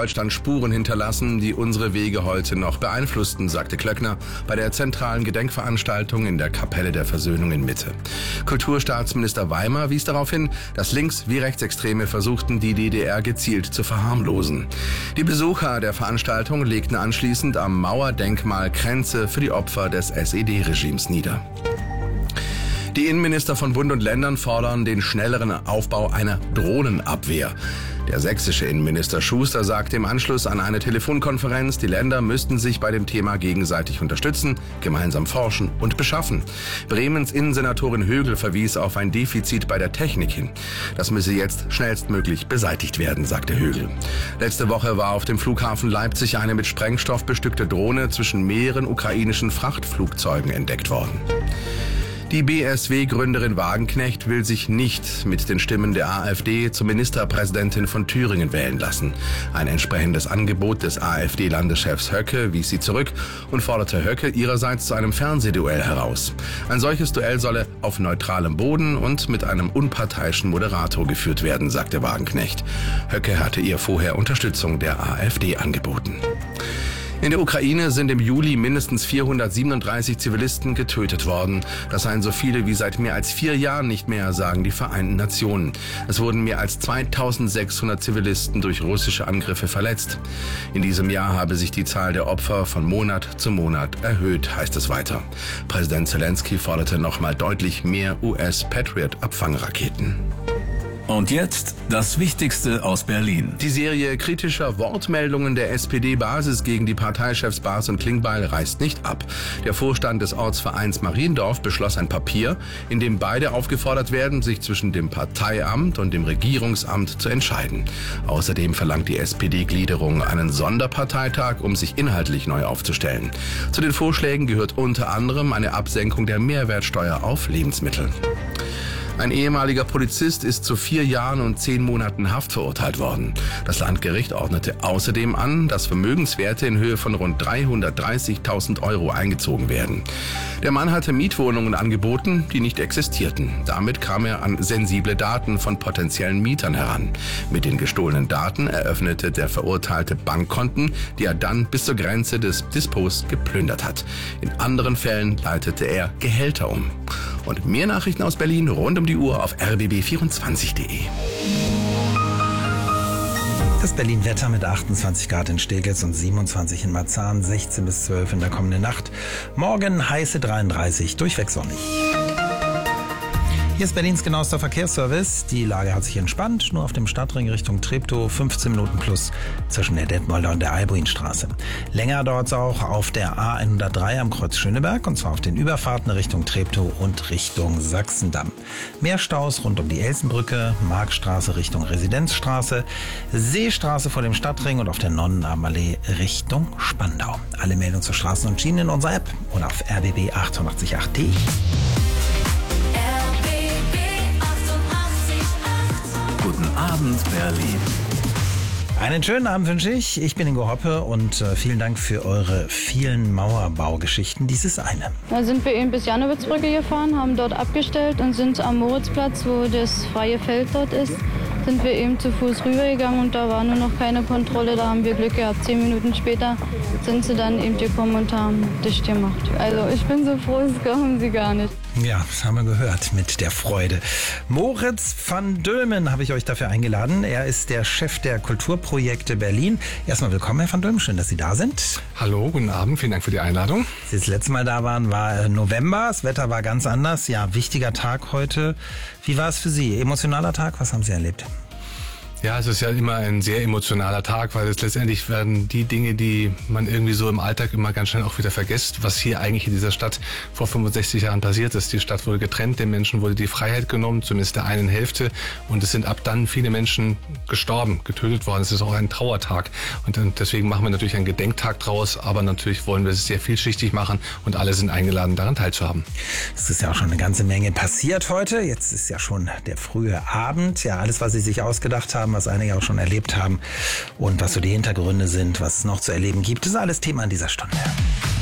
Deutschland Spuren hinterlassen, die unsere Wege heute noch beeinflussten, sagte Klöckner bei der zentralen Gedenkveranstaltung in der Kapelle der Versöhnung in Mitte. Kulturstaatsminister Weimer wies darauf hin, dass Links- wie Rechtsextreme versuchten, die DDR gezielt zu verharmlosen. Die Besucher der Veranstaltung legten anschließend am Mauerdenkmal Kränze für die Opfer des SED-Regimes nieder. Die Innenminister von Bund und Ländern fordern den schnelleren Aufbau einer Drohnenabwehr. Der sächsische Innenminister Schuster sagte im Anschluss an eine Telefonkonferenz, die Länder müssten sich bei dem Thema gegenseitig unterstützen, gemeinsam forschen und beschaffen. Bremens Innensenatorin Högel verwies auf ein Defizit bei der Technik hin. Das müsse jetzt schnellstmöglich beseitigt werden, sagte Högel. Letzte Woche war auf dem Flughafen Leipzig eine mit Sprengstoff bestückte Drohne zwischen mehreren ukrainischen Frachtflugzeugen entdeckt worden. Die BSW-Gründerin Wagenknecht will sich nicht mit den Stimmen der AfD zur Ministerpräsidentin von Thüringen wählen lassen. Ein entsprechendes Angebot des AfD-Landeschefs Höcke wies sie zurück und forderte Höcke ihrerseits zu einem Fernsehduell heraus. Ein solches Duell solle auf neutralem Boden und mit einem unparteiischen Moderator geführt werden, sagte Wagenknecht. Höcke hatte ihr vorher Unterstützung der AfD angeboten. In der Ukraine sind im Juli mindestens 437 Zivilisten getötet worden. Das seien so viele wie seit mehr als 4 Jahren nicht mehr, sagen die Vereinten Nationen. Es wurden mehr als 2600 Zivilisten durch russische Angriffe verletzt. In diesem Jahr habe sich die Zahl der Opfer von Monat zu Monat erhöht, heißt es weiter. Präsident Zelensky forderte nochmal deutlich mehr US-Patriot-Abfangraketen. Und jetzt das Wichtigste aus Berlin. Die Serie kritischer Wortmeldungen der SPD-Basis gegen die Parteichefs Baas und Klingbeil reißt nicht ab. Der Vorstand des Ortsvereins Mariendorf beschloss ein Papier, in dem beide aufgefordert werden, sich zwischen dem Parteiamt und dem Regierungsamt zu entscheiden. Außerdem verlangt die SPD-Gliederung einen Sonderparteitag, um sich inhaltlich neu aufzustellen. Zu den Vorschlägen gehört unter anderem eine Absenkung der Mehrwertsteuer auf Lebensmittel. Ein ehemaliger Polizist ist zu 4 Jahren und 10 Monaten Haft verurteilt worden. Das Landgericht ordnete außerdem an, dass Vermögenswerte in Höhe von rund 330.000 Euro eingezogen werden. Der Mann hatte Mietwohnungen angeboten, die nicht existierten. Damit kam er an sensible Daten von potenziellen Mietern heran. Mit den gestohlenen Daten eröffnete der Verurteilte Bankkonten, die er dann bis zur Grenze des Dispos geplündert hat. In anderen Fällen leitete er Gehälter um. Und mehr Nachrichten aus Berlin rund um die Uhr auf rbb24.de. Das Berlin-Wetter mit 28 Grad in Steglitz und 27 in Marzahn, 16 bis 12 in der kommenden Nacht. Morgen heiße 33, durchweg sonnig. Hier ist Berlins genauester Verkehrsservice. Die Lage hat sich entspannt. Nur auf dem Stadtring Richtung Treptow 15 Minuten plus zwischen der Detmolder und der Albuinstraße. Länger dauert es auch auf der A103 am Kreuz Schöneberg und zwar auf den Überfahrten Richtung Treptow und Richtung Sachsendamm. Mehr Staus rund um die Elsenbrücke, Markstraße Richtung Residenzstraße, Seestraße vor dem Stadtring und auf der Nonnenarmallee Richtung Spandau. Alle Meldungen zu Straßen und Schienen in unserer App und auf rbb888.de. Guten Abend, Berlin. Einen schönen Abend wünsche ich. Ich bin Ingo Hoppe und vielen Dank für eure vielen Mauerbaugeschichten. Dies ist eine. Da sind wir eben bis Jannowitzbrücke gefahren, haben dort abgestellt und sind am Moritzplatz, wo das freie Feld dort ist, sind wir eben zu Fuß rübergegangen und da war nur noch keine Kontrolle. Da haben wir Glück gehabt. 10 Minuten später sind sie dann eben gekommen und haben dicht gemacht. Also ich bin so froh, das glauben Sie gar nicht. Ja, das haben wir gehört mit der Freude. Moritz van Dülmen habe ich euch dafür eingeladen. Er ist der Chef der Kulturprojekte Berlin. Erstmal willkommen, Herr van Dülmen. Schön, dass Sie da sind. Hallo, guten Abend. Vielen Dank für die Einladung. Als Sie das letzte Mal da waren, war November. Das Wetter war ganz anders. Ja, wichtiger Tag heute. Wie war es für Sie? Emotionaler Tag? Was haben Sie erlebt? Ja, es ist ja immer ein sehr emotionaler Tag, weil es letztendlich werden die Dinge, die man irgendwie so im Alltag immer ganz schnell auch wieder vergisst, was hier eigentlich in dieser Stadt vor 65 Jahren passiert ist. Die Stadt wurde getrennt, den Menschen wurde die Freiheit genommen, zumindest der einen Hälfte. Und es sind ab dann viele Menschen gestorben, getötet worden. Es ist auch ein Trauertag. Und deswegen machen wir natürlich einen Gedenktag draus. Aber natürlich wollen wir es sehr vielschichtig machen und alle sind eingeladen, daran teilzuhaben. Es ist ja auch schon eine ganze Menge passiert heute. Jetzt ist ja schon der frühe Abend. Ja, alles, was Sie sich ausgedacht haben, was einige auch schon erlebt haben und was so die Hintergründe sind, was es noch zu erleben gibt, ist alles Thema an dieser Stunde.